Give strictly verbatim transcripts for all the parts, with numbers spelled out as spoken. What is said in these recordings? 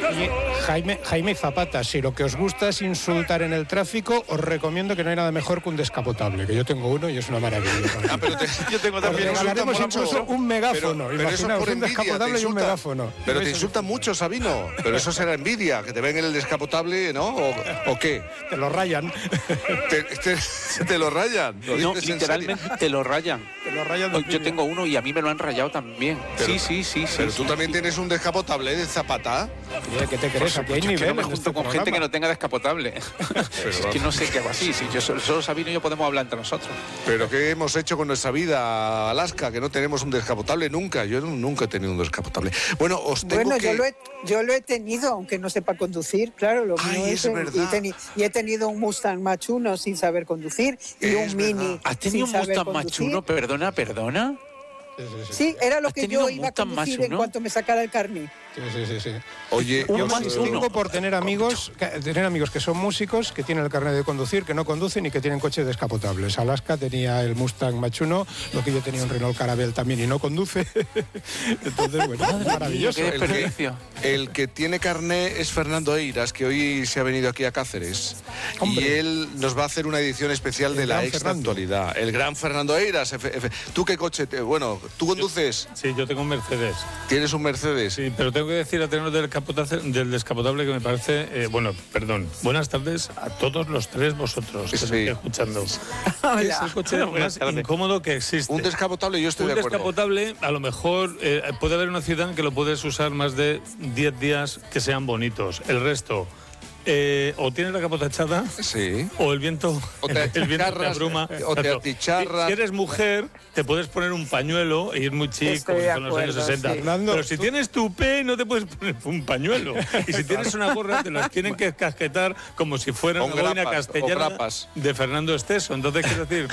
Y Jaime, Jaime Zapata, si lo que os gusta es insultar en el tráfico, os recomiendo que no hay nada mejor que un descapotable, que yo tengo uno y es una maravilla. Ah, pero te, yo tengo también. Os regalaremos incluso un megáfono. Pero, pero eso es por un envidia, descapotable y un megáfono. Pero te insultan mucho, Sabino. Pero eso será envidia, que te ven en el descapotable, ¿no? ¿O, o qué? Te lo rayan. Te, te, te lo rayan. ¿Lo no, literalmente te lo rayan. Te lo rayan. Yo tengo uno y a mí me lo han rayado también. Pero, sí, sí, sí. Pero sí, tú sí, también sí. tienes un descapotable de Zapata. Oye, ¿qué te crees? Aquí hay Yo nivel. no me junto con gente que no tenga descapotable. Es que no sé qué hago así. Si yo solo, solo Sabino y yo podemos hablar entre nosotros. Pero ¿qué hemos hecho con nuestra vida, Alaska? Que no tenemos un descapotable nunca. Yo nunca he tenido un descapotable. Bueno, os tengo bueno, que... yo, lo he, yo lo he tenido, aunque no sepa conducir, claro. Lo Ay, mío es es, verdad. y, teni, y he tenido un Mustang Mach-uno sin saber conducir y Es un Mini ¿Has tenido sin un saber Mustang conducir. Mach-uno? Perdona, perdona. Sí, sí, sí. Sí, era lo ¿Has que tenido yo un iba a Mustang conducir Mach-uno? en cuanto me sacara el carnet. Sí, sí, sí, sí. Oye, Yo Un me Mach-uno. distingo por tener amigos, que- tener amigos que son músicos, que tienen el carnet de conducir, que no conducen y que tienen coches descapotables. Alaska tenía el Mustang Mach-uno, lo que yo tenía un Renault Caravelle también y no conduce. Entonces, bueno, es maravilloso. Qué el que, desperdicio. el que tiene carné es Fernando Eiras, que hoy se ha venido aquí a Cáceres. Hombre. Y él nos va a hacer una edición especial El de la gran extra Fernando. actualidad. El gran Fernando Eiras. Efe- efe- ¿Tú qué coche? Te, bueno, ¿tú conduces? Sí, yo tengo un Mercedes. ¿Tienes un Mercedes? Sí, pero tengo que decir a tenor del, capota- del descapotable que me parece, eh, bueno, perdón, buenas tardes a todos los tres vosotros que Sí. estáis escuchando. Es el coche Buenas más tardes. incómodo que existe. Un descapotable, yo estoy Un de acuerdo. descapotable, a lo mejor eh, puede haber una ciudad en que lo puedes usar más de diez días que sean bonitos. El resto, eh, o tienes la capota echada, Sí. o el viento, O te el viento te achicharras, abruma. o te Exacto. achicharras. Si eres mujer, te puedes poner un pañuelo e ir muy chico, Estoy como de son los años acuerdo, sesenta. sí. Fernando, Pero si tú- tienes tupé, no te puedes poner un pañuelo. Y si tienes una gorra, te las tienen que casquetar como si fuera O una boina grapas, o castellana grapas. de Fernando Esteso. Entonces, quiero decir,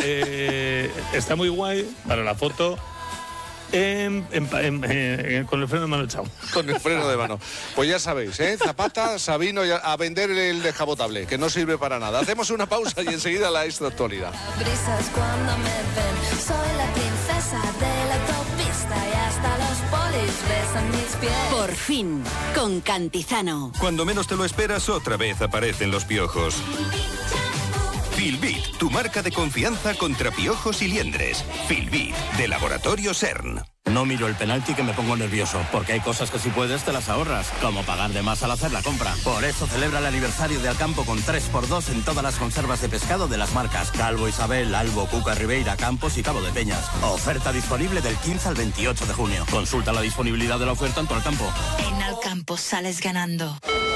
eh, está muy guay para la foto. En, en, en, en, con el freno de mano echado. Con el freno de mano. Pues ya sabéis, ¿eh? Zapata, Sabino, y a, a vender el descapotable, que no sirve para nada. Hacemos una pausa y enseguida la extra actualidad. Brisas cuando me ven, soy la princesa de la autopista y hasta los polis besan mis pies. Por fin, con Cantizano. Cuando menos te lo esperas, otra vez aparecen los piojos. Filbit, tu marca de confianza contra piojos y liendres. Filbit, de Laboratorio CERN. No miro el penalti que me pongo nervioso, porque hay cosas que si puedes te las ahorras, como pagar de más al hacer la compra. Por eso celebra el aniversario de Alcampo con tres por dos en todas las conservas de pescado de las marcas Calvo Isabel, Albo, Cuca, Ribeira, Campos y Cabo de Peñas. Oferta disponible del quince al veintiocho de junio. Consulta la disponibilidad de la oferta en tu Alcampo. En Alcampo sales ganando.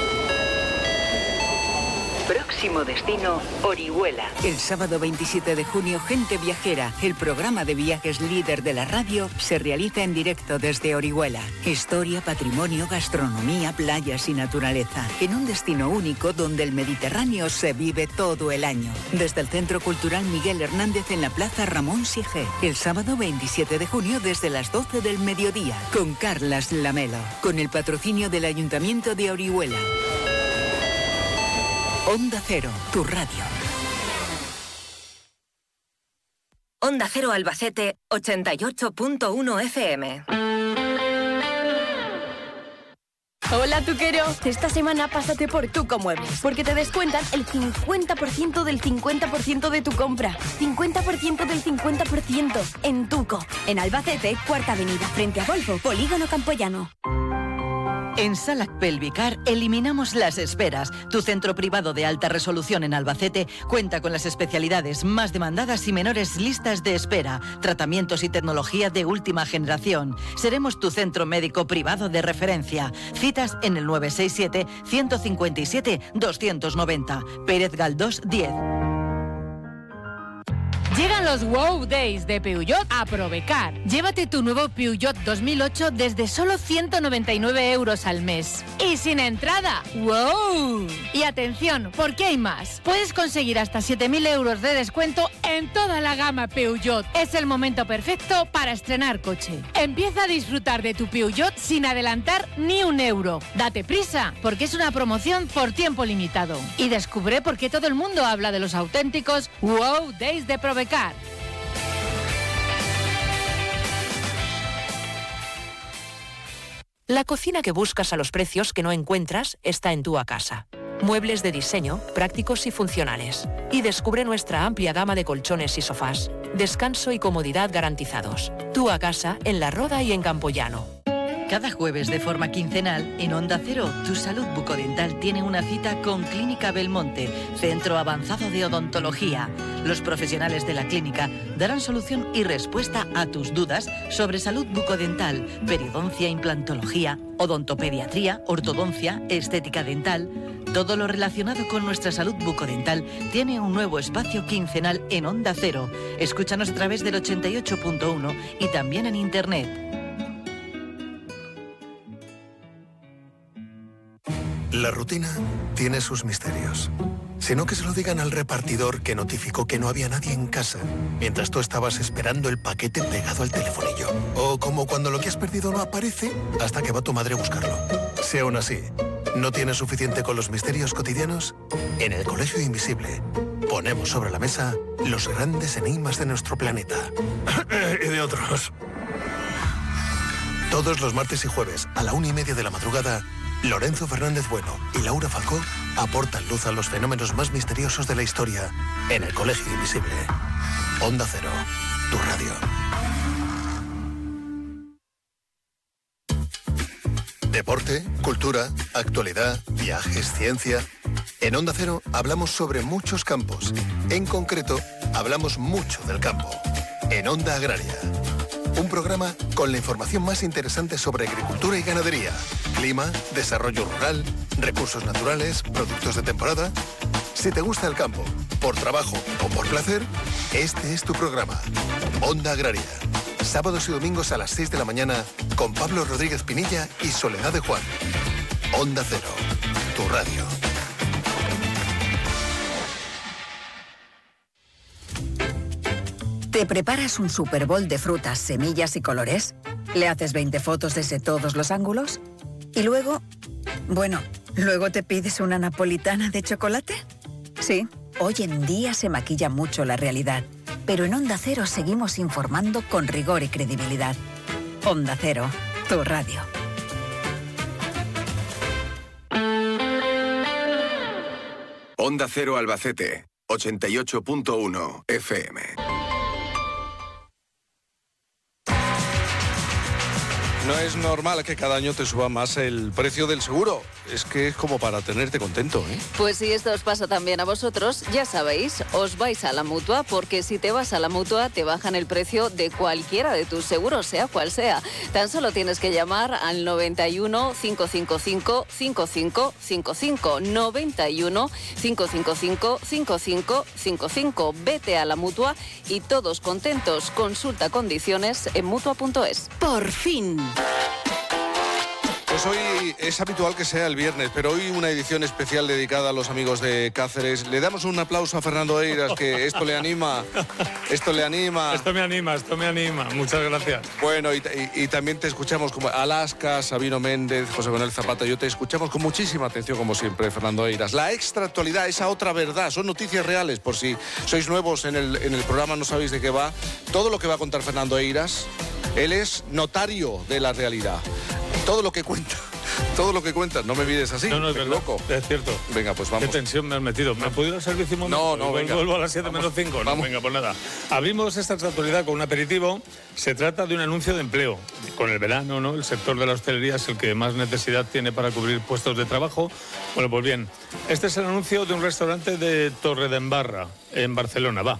Próximo destino, Orihuela. El sábado veintisiete de junio, Gente Viajera, el programa de viajes líder de la radio, se realiza en directo desde Orihuela. Historia, patrimonio, gastronomía, playas y naturaleza. En un destino único donde el Mediterráneo se vive todo el año. Desde el Centro Cultural Miguel Hernández en la Plaza Ramón Sige. El sábado veintisiete de junio desde las doce del mediodía. Con Carlas Lamelo. Con el patrocinio del Ayuntamiento de Orihuela. Onda Cero, tu radio. Onda Cero Albacete, ochenta y ocho punto uno F M. Hola, tuquero. Esta semana pásate por Tuco Muebles, porque te descuentan el cincuenta por ciento del cincuenta por ciento de tu compra. cincuenta por ciento del cincuenta por ciento en Tuco. En Albacete, Cuarta Avenida, frente a Volvo, Polígono Campoyano. En Salac Pelvicar eliminamos las esperas. Tu centro privado de alta resolución en Albacete cuenta con las especialidades más demandadas y menores listas de espera, tratamientos y tecnología de última generación. Seremos tu centro médico privado de referencia. Citas en el nueve seis siete, uno cinco siete, dos nueve cero. Pérez Galdós diez. Llegan los Wow Days de Peugeot a Probecar. Llévate tu nuevo Peugeot dos mil ocho desde solo ciento noventa y nueve euros al mes. Y sin entrada. ¡Wow! Y atención, porque hay más. Puedes conseguir hasta siete mil euros de descuento en toda la gama Peugeot. Es el momento perfecto para estrenar coche. Empieza a disfrutar de tu Peugeot sin adelantar ni un euro. Date prisa, porque es una promoción por tiempo limitado. Y descubre por qué todo el mundo habla de los auténticos Wow Days de Probecar. La cocina que buscas a los precios que no encuentras está en Tua Casa. Muebles de diseño, prácticos y funcionales. Y descubre nuestra amplia gama de colchones y sofás. Descanso y comodidad garantizados. Tua Casa en La Roda y en Campoyano. Cada jueves de forma quincenal, en Onda Cero, tu salud bucodental tiene una cita con Clínica Belmonte, centro avanzado de odontología. Los profesionales de la clínica darán solución y respuesta a tus dudas sobre salud bucodental, periodoncia, implantología, odontopediatría, ortodoncia, estética dental. Todo lo relacionado con nuestra salud bucodental tiene un nuevo espacio quincenal en Onda Cero. Escúchanos a través del ochenta y ocho punto uno y también en internet. La rutina tiene sus misterios. Sino que se lo digan al repartidor que notificó que no había nadie en casa mientras tú estabas esperando el paquete pegado al telefonillo. O como cuando lo que has perdido no aparece hasta que va tu madre a buscarlo. Si aún así no tienes suficiente con los misterios cotidianos, en el Colegio Invisible ponemos sobre la mesa los grandes enigmas de nuestro planeta. Y de otros. Todos los martes y jueves a la una y media de la madrugada, Lorenzo Fernández Bueno y Laura Falcó aportan luz a los fenómenos más misteriosos de la historia en el Colegio Invisible. Onda Cero, tu radio. Deporte, cultura, actualidad, viajes, ciencia. En Onda Cero hablamos sobre muchos campos. En concreto, hablamos mucho del campo. En Onda Agraria. Un programa con la información más interesante sobre agricultura y ganadería, clima, desarrollo rural, recursos naturales, productos de temporada. Si te gusta el campo, por trabajo o por placer, este es tu programa. Onda Agraria. Sábados y domingos a las seis de la mañana con Pablo Rodríguez Pinilla y Soledad de Juan. Onda Cero, tu radio. ¿Te preparas un Super Bowl de frutas, semillas y colores? ¿Le haces veinte fotos desde todos los ángulos? ¿Y luego? Bueno, ¿luego te pides una napolitana de chocolate? Sí, hoy en día se maquilla mucho la realidad, pero en Onda Cero seguimos informando con rigor y credibilidad. Onda Cero, tu radio. Onda Cero Albacete, ochenta y ocho punto uno F M. No es normal que cada año te suba más el precio del seguro. Es que es como para tenerte contento, ¿eh? Pues si esto os pasa también a vosotros, ya sabéis, os vais a la Mutua, porque si te vas a la Mutua te bajan el precio de cualquiera de tus seguros, sea cual sea. Tan solo tienes que llamar al noventa y uno, cinco cinco cinco, cinco cinco cinco cinco, noventa y uno, cinco cinco cinco, cinco cinco cinco cinco. Vete a la Mutua y todos contentos. Consulta condiciones en mutua punto es. Por fin. Pues hoy es habitual que sea el viernes, pero hoy una edición especial dedicada a los amigos de Cáceres. Le damos un aplauso a Fernando Eiras, que esto le anima, esto le anima. Esto me anima, esto me anima. Muchas gracias. Bueno, y, y, y también te escuchamos como Alaska, Sabino Méndez, José Manuel Zapata. Yo te escuchamos con muchísima atención, como siempre, Fernando Eiras. La extra actualidad, esa otra verdad, son noticias reales, por si sois nuevos en el, en el programa, no sabéis de qué va. Todo lo que va a contar Fernando Eiras, él es notario de la realidad. Todo lo que cuenta, todo lo que cuentas, no me mires así. No, no, es verdad, loco. Es cierto. Venga, pues vamos. Qué tensión me has metido. ¿Me puedo ir al servicio un momento? No, no, venga. Vuelvo a las siete menos cinco. No, venga, pues nada. Abrimos esta actualidad con un aperitivo. Se trata de un anuncio de empleo. Con el verano, ¿no? El sector de la hostelería es el que más necesidad tiene para cubrir puestos de trabajo. Bueno, pues bien, este es el anuncio de un restaurante de Torredembarra, en Barcelona. Va.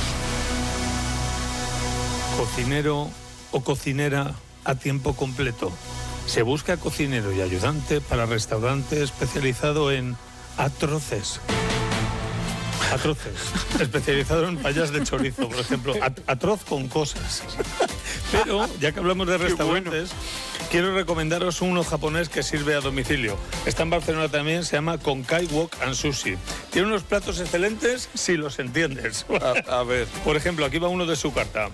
Cocinero o cocinera a tiempo completo. Se busca cocinero y ayudante para restaurante especializado en atroces. Atroces. Especializado en payas de chorizo, por ejemplo. At- atroz con cosas. Pero, ya que hablamos de restaurantes, bueno, quiero recomendaros uno japonés que sirve a domicilio. Está en Barcelona también, se llama Konkai Wok and Sushi. Tiene unos platos excelentes si los entiendes. A, a ver. Por ejemplo, aquí va uno de su carta.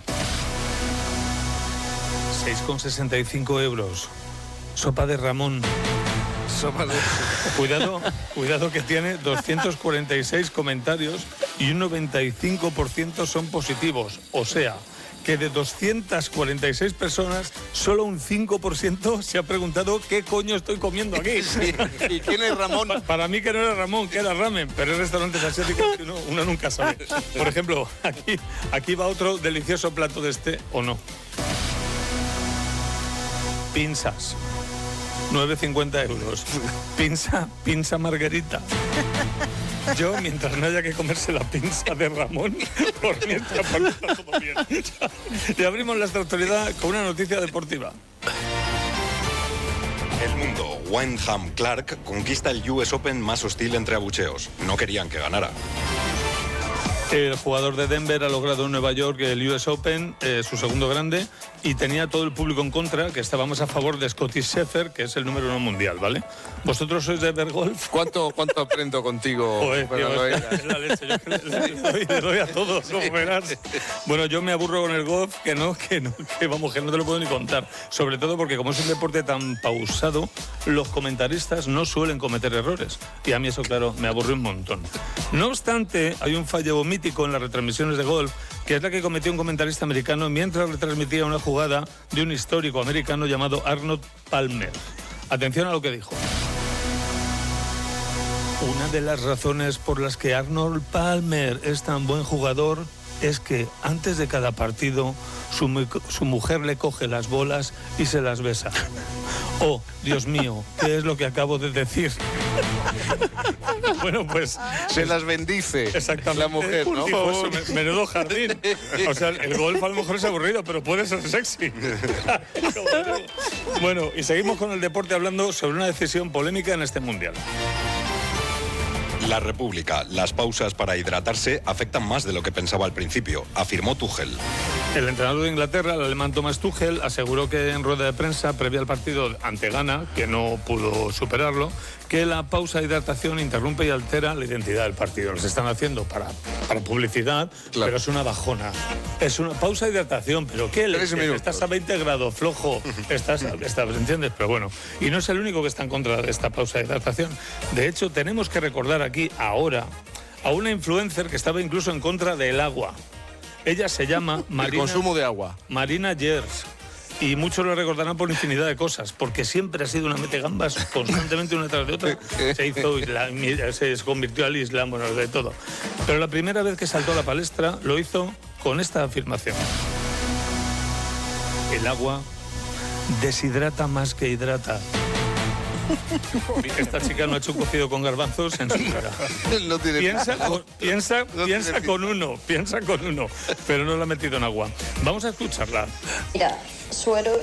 seis con sesenta y cinco euros. Sopa de Ramón. Sopa de... Cuidado, cuidado que tiene doscientos cuarenta y seis comentarios y un noventa y cinco por ciento son positivos. O sea, que de doscientas cuarenta y seis personas, solo un cinco por ciento se ha preguntado qué coño estoy comiendo aquí. Sí. ¿Y quién es Ramón? Pa para mí que no era Ramón, que era ramen, pero hay restaurantes asiáticos que uno, uno nunca sabe. Por ejemplo, aquí, aquí va otro delicioso plato de este, ¿o no? Pinzas. nueve cincuenta euros. Pinza, pinza margarita. Yo, mientras no haya que comerse la pinza de Ramón, por mí está, por mí está todo bien. Y abrimos la actualidad con una noticia deportiva. El mundo, Wyndham Clark conquista el U S Open más hostil entre abucheos. No querían que ganara. El jugador de Denver ha logrado en Nueva York el U S Open, eh, su segundo grande, y tenía todo el público en contra, que estábamos a favor de Scottie Scheffler, que es el número uno mundial, ¿vale? ¿Vosotros sois de ver golf? ¿Cuánto, cuánto aprendo contigo? Joder, tío, es, es la leche, yo le, le, doy, le doy a todos, como verás. Bueno, yo me aburro con el golf, que no, que no, que vamos, que no te lo puedo ni contar. Sobre todo porque como es un deporte tan pausado, los comentaristas no suelen cometer errores. Y a mí eso, claro, me aburre un montón. No obstante, hay un fallo mítico en las retransmisiones de golf, que es la que cometió un comentarista americano mientras retransmitía una jugada de un histórico americano llamado Arnold Palmer. Atención a lo que dijo. Una de las razones por las que Arnold Palmer es tan buen jugador es que antes de cada partido su, su mujer le coge las bolas y se las besa. Oh, Dios mío, ¿qué es lo que acabo de decir? Bueno, pues... Se las bendice. Exactamente. La mujer, ¿no? Pues, menudo jardín. O sea, el golf a lo mejor es aburrido, pero puede ser sexy. Bueno, y seguimos con el deporte hablando sobre una decisión polémica en este Mundial. La República. Las pausas para hidratarse afectan más de lo que pensaba al principio, afirmó Tuchel. El entrenador de Inglaterra, el alemán Thomas Tuchel, aseguró que en rueda de prensa previa al partido ante Ghana, que no pudo superarlo, que la pausa de hidratación interrumpe y altera la identidad del partido. Los están haciendo para, para publicidad, claro. Pero es una bajona. Es una pausa de hidratación, pero ¿qué le estás a veinte grados, flojo, estás, estás, ¿entiendes? Pero bueno, y no es el único que está en contra de esta pausa de hidratación. De hecho, tenemos que recordar aquí ahora a una influencer que estaba incluso en contra del agua. Ella se llama Marina... El consumo de agua. Marina Gers. Y muchos lo recordarán por infinidad de cosas, porque siempre ha sido una metegambas constantemente una tras de otra. Se hizo islam, se convirtió al Islam, bueno, de todo. Pero la primera vez que saltó a la palestra lo hizo con esta afirmación. El agua deshidrata más que hidrata. Esta chica no ha hecho un cocido con garbanzos en su cara. No tiene piensa con, piensa, no piensa tiene con uno, piensa con uno, pero no lo ha metido en agua. Vamos a escucharla. Mira, suero